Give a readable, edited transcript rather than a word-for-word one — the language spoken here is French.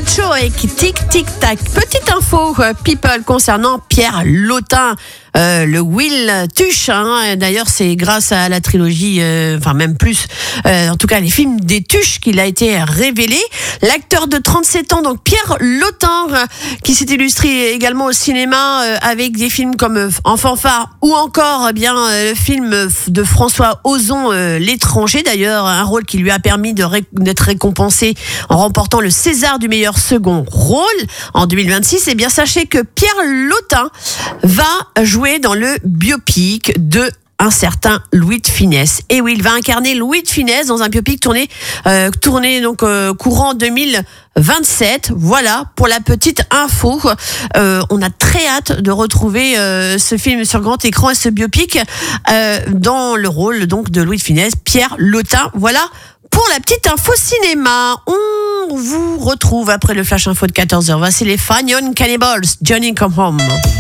Show avec Tic Tic Tac. Petite info, people, concernant Pierre Lotin. Le Will Tuche, d'ailleurs c'est grâce à la trilogie, enfin même plus, en tout cas les films des Tuches qu'il a été révélé. L'acteur de 37 ans, donc Pierre Lotin, qui s'est illustré également au cinéma avec des films comme En fanfare ou encore le film de François Ozon, L'étranger, d'ailleurs un rôle qui lui a permis d'être récompensé en remportant le César du meilleur second rôle en 2026. Et bien sachez que Pierre Lotin va jouer dans le biopic de un certain Louis de Funès. Et oui, il va incarner Louis de Funès dans un biopic tourné courant 2027. Voilà pour la petite info. On a très hâte de retrouver ce film sur grand écran et ce biopic dans le rôle donc de Louis de Funès, Pierre Lotin. Voilà pour la petite info cinéma. On vous retrouve après le flash info de 14h. Voici les Fanion Cannibals, Johnny Come Home.